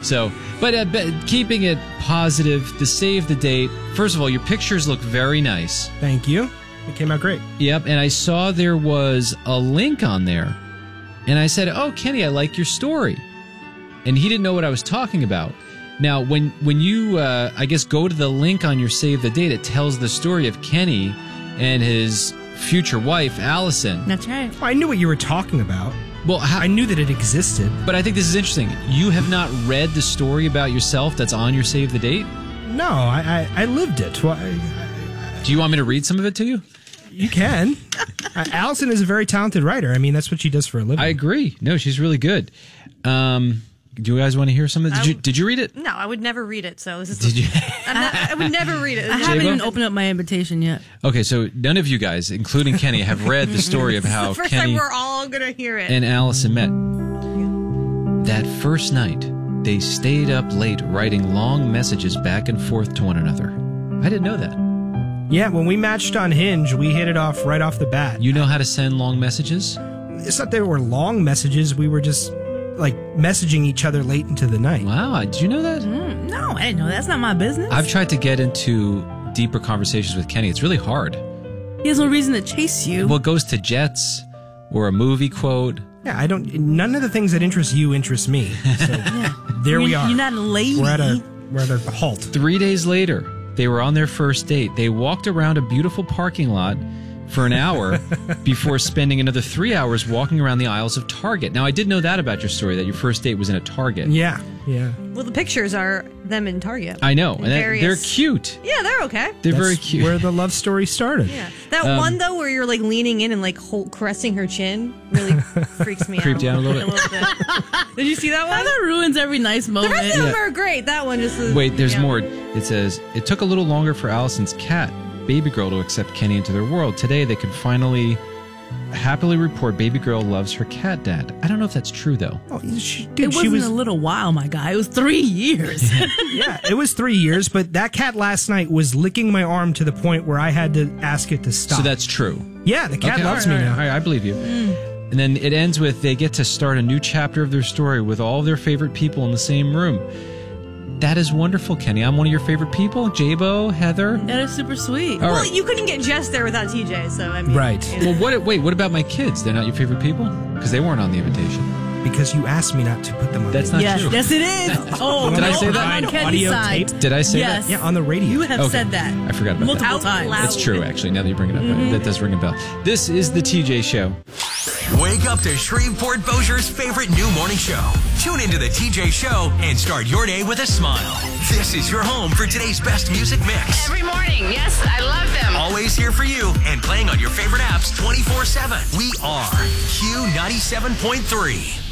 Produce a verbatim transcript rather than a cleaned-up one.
So, but, uh, but keeping it positive, the save the date. First of all, your pictures look very nice. Thank you. It came out great. Yep, and I saw there was a link on there. And I said, oh, Kenny, I like your story. And he didn't know what I was talking about. Now, when, when you, uh, I guess, go to the link on your save the date, it tells the story of Kenny and his future wife, Allison. That's right. Well, I knew what you were talking about. Well, how, I knew that it existed. But I think this is interesting. You have not read the story about yourself that's on your save the date? No, I I, I lived it. Well, I, I, Do you want me to read some of it to you? You can. uh, Allison is a very talented writer. I mean, that's what she does for a living. I agree. No, she's really good. Um, do you guys want to hear some of it? Did you, did you read it? No, I would never read it. So this is. Did you? I'm not, I would never read it. I haven't even opened up my invitation yet. Okay, so none of you guys, including Kenny, have read the story of how First Kenny time we're all gonna hear it. and Allison met. That first night, they stayed up late writing long messages back and forth to one another. I didn't know that. Yeah, when we matched on Hinge, we hit it off right off the bat. You know how to send long messages? It's not that they were long messages. We were just, like, messaging each other late into the night. Wow, did you know that? Mm, no, I didn't know. That's not my business. I've tried to get into deeper conversations with Kenny. It's really hard. He has no reason to chase you. Well, it goes to jets or a movie quote. Yeah, I don't. None of the things that interest you interest me. So yeah. there we You're- are. You're not a lady. We're at a we're at a halt. Three days later, they were on their first date. They walked around a beautiful parking lot for an hour before spending another three hours walking around the aisles of Target. Now, I did know that about your story, that your first date was in a Target. Yeah, yeah. Well, the pictures are them in Target. I know. And that, Various- they're cute. Yeah, they're okay. They're That's very cute. where the love story started. Yeah, that Um, one though where you're like leaning in and like hold, caressing her chin really freaks me Creeped out. you out a little bit? bit. Did you see that one? That ruins every nice The moment. rest of them Yeah. are great. That one just is, Wait, there's yeah. more. It says, it took a little longer for Allison's cat, Baby Girl, to accept Kenny into their world. Today, they could finally happily report Baby Girl loves her cat dad. I don't know if that's true, though. Oh, she, It dude, she wasn't was. a little while, my guy. It was three years. Yeah, it was three years, but that cat last night was licking my arm to the point where I had to ask it to stop. So that's true. yeah, the cat Okay, loves all right, me all now. right, all right, I believe you. And then it ends with they get to start a new chapter of their story with all their favorite people in the same room. That is wonderful, Kenny. I'm one of your favorite people. Jabo, Heather. That is super sweet. All Well, right. you couldn't get Jess there without T J, so I mean, Right. you know. Well, what? Wait, what about my kids? They're not your favorite people? Because they weren't on the invitation. Because you asked me not to put them on. That's the- not yes, true. yes, it is. Oh, Did I no, say that? I'm on Kenny's Audio side. tape? Did I say Yes. Yeah, on the radio. You have Okay. said that. I forgot about multiple that. times. loud. That's true, actually, now that you bring it up. That does ring a bell. This is the T J Show. Wake up to Shreveport Bossier's favorite new morning show. Tune into the T J Show and start your day with a smile. This is your home for today's best music mix. Every morning, yes, I love them. Always here for you and playing on your favorite apps twenty-four seven. We are Q ninety-seven point three.